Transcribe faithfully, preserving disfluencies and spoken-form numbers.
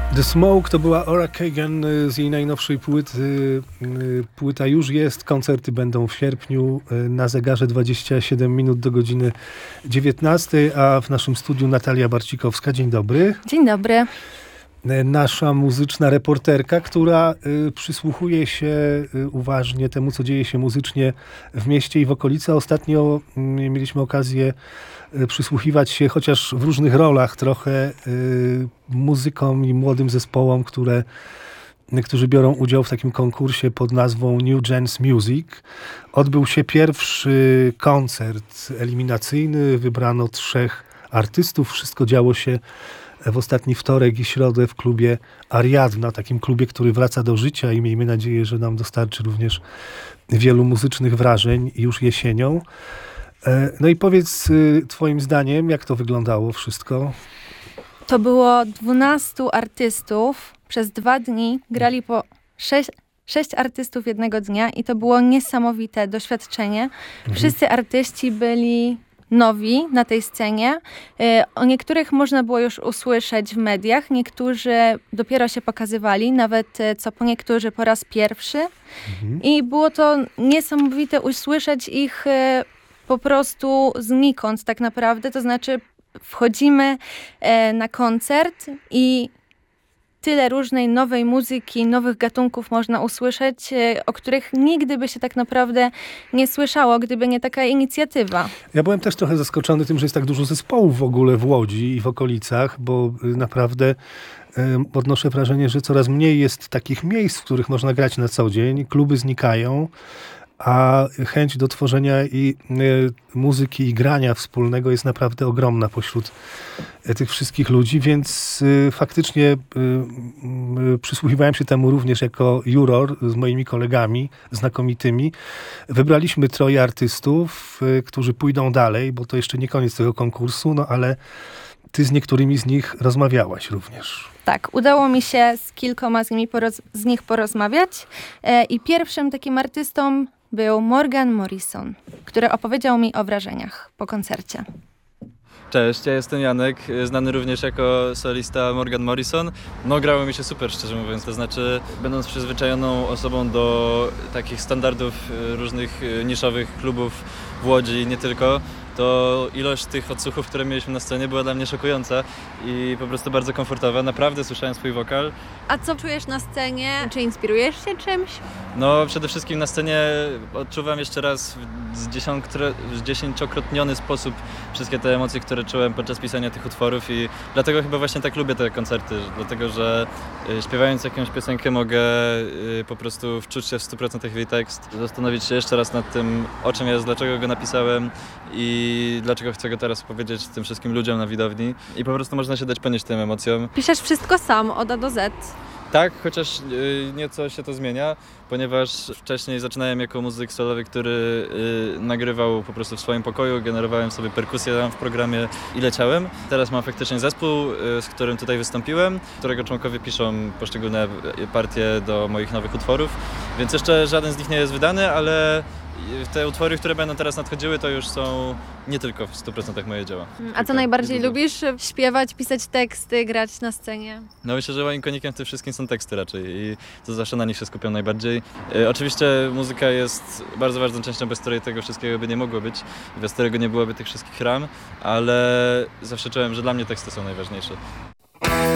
The Smoke to była Ora Kagan z jej najnowszej płyty. Płyta już jest, koncerty będą w sierpniu. Na zegarze dwadzieścia siedem minut do godziny dziewiętnastej, a w naszym studiu Natalia Barcikowska. Dzień dobry. Dzień dobry. Nasza muzyczna reporterka, która y, przysłuchuje się y, uważnie temu, co dzieje się muzycznie w mieście i w okolicy. Ostatnio y, mieliśmy okazję y, przysłuchiwać się, chociaż w różnych rolach, trochę y, muzykom i młodym zespołom, które, y, którzy biorą udział w takim konkursie pod nazwą New Gens Music. Odbył się pierwszy koncert eliminacyjny. Wybrano trzech artystów. Wszystko działo się w ostatni wtorek i środę w klubie Ariadna, takim klubie, który wraca do życia i miejmy nadzieję, że nam dostarczy również wielu muzycznych wrażeń już jesienią. No i powiedz twoim zdaniem, jak to wyglądało wszystko? To było dwunastu artystów. Przez dwa dni grali po sześć, sześć artystów jednego dnia i to było niesamowite doświadczenie. Mhm. Wszyscy artyści byli nowi na tej scenie. O niektórych można było już usłyszeć w mediach, niektórzy dopiero się pokazywali, nawet co po niektórzy po raz pierwszy. Mhm. I było to niesamowite usłyszeć ich po prostu znikąd tak naprawdę. To znaczy wchodzimy na koncert i tyle różnej nowej muzyki, nowych gatunków można usłyszeć, o których nigdy by się tak naprawdę nie słyszało, gdyby nie taka inicjatywa. Ja byłem też trochę zaskoczony tym, że jest tak dużo zespołów w ogóle w Łodzi i w okolicach, bo naprawdę odnoszę wrażenie, że coraz mniej jest takich miejsc, w których można grać na co dzień. Kluby znikają, a chęć do tworzenia i y, muzyki i grania wspólnego jest naprawdę ogromna pośród y, tych wszystkich ludzi, więc y, faktycznie y, y, przysłuchiwałem się temu również jako juror z moimi kolegami znakomitymi. Wybraliśmy troje artystów, y, którzy pójdą dalej, bo to jeszcze nie koniec tego konkursu, no ale ty z niektórymi z nich rozmawiałaś również. Tak, udało mi się z kilkoma z, nimi poroz- z nich porozmawiać e, i pierwszym takim artystą był Morgan Morrison, który opowiedział mi o wrażeniach po koncercie. Cześć, ja jestem Janek, znany również jako solista Morgan Morrison. No grało mi się super, szczerze mówiąc, to znaczy będąc przyzwyczajoną osobą do takich standardów różnych niszowych klubów w Łodzi, nie tylko, to ilość tych odsłuchów, które mieliśmy na scenie, była dla mnie szokująca i po prostu bardzo komfortowa. Naprawdę słyszałem swój wokal. A co czujesz na scenie? Czy inspirujesz się czymś? No przede wszystkim na scenie odczuwam jeszcze raz w dziesięciokrotniony sposób wszystkie te emocje, które czułem podczas pisania tych utworów i dlatego chyba właśnie tak lubię te koncerty, dlatego że śpiewając jakąś piosenkę mogę po prostu wczuć się w stu procentach w jej tekst, zastanowić się jeszcze raz nad tym, o czym jest, dlaczego go napisałem i i dlaczego chcę go teraz powiedzieć tym wszystkim ludziom na widowni i po prostu można się dać ponieść tym emocjom. Piszesz wszystko sam, od A do Z. Tak, chociaż yy, nieco się to zmienia, ponieważ wcześniej zaczynałem jako muzyk solowy, który yy, nagrywał po prostu w swoim pokoju, generowałem sobie perkusję tam w programie i leciałem. Teraz mam faktycznie zespół, yy, z którym tutaj wystąpiłem, którego członkowie piszą poszczególne partie do moich nowych utworów, więc jeszcze żaden z nich nie jest wydany, ale te utwory, które będą teraz nadchodziły, to już są nie tylko w stu procentach moje dzieła. A co najbardziej lubisz? Śpiewać, pisać teksty, grać na scenie? No myślę, że moim konikiem w tym wszystkim są teksty raczej i to zawsze na nich się skupiam najbardziej. E, oczywiście muzyka jest bardzo ważną częścią, bez której tego wszystkiego by nie mogło być, bez którego nie byłoby tych wszystkich ram, ale zawsze czułem, że dla mnie teksty są najważniejsze.